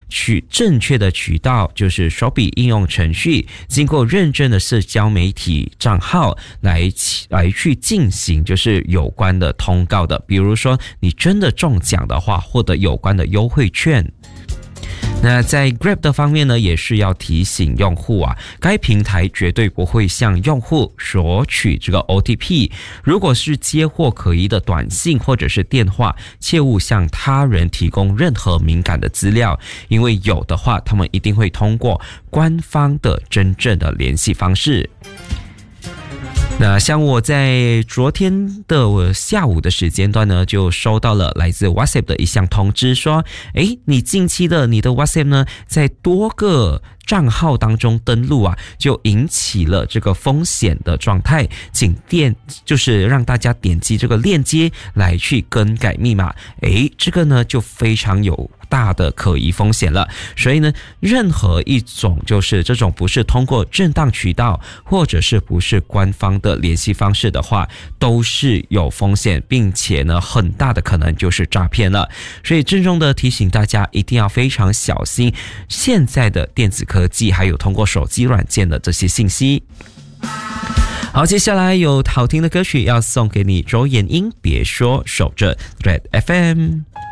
正确的渠道，就是手笔应用程序，经过认证的社交媒体账号来去进行就是有关的通告的。比如说你真的中奖的话，获得有关的优惠券。那在 Grab 的方面呢，也是要提醒用户啊，该平台绝对不会向用户索取这个 OTP。如果是接获可疑的短信或者是电话，切勿向他人提供任何敏感的资料，因为有的话，他们一定会通过官方的真正的联系方式。那像我在昨天的下午的时间段呢，就收到了来自 WhatsApp 的一项通知，说你近期的你的 WhatsApp 呢，在多个账号当中登录啊，就引起了这个风险的状态，就是让大家点击这个链接来去更改密码。这个呢就非常有大的可疑风险了。所以呢，任何一种就是这种不是通过正当渠道或者是不是官方的联系方式的话，都是有风险，并且呢很大的可能就是诈骗了。所以郑重的提醒大家一定要非常小心现在的电子科技还有通过手机软件的这些信息。好，接下来有好听的歌曲要送给你，周延英，别说，守着 Red FM。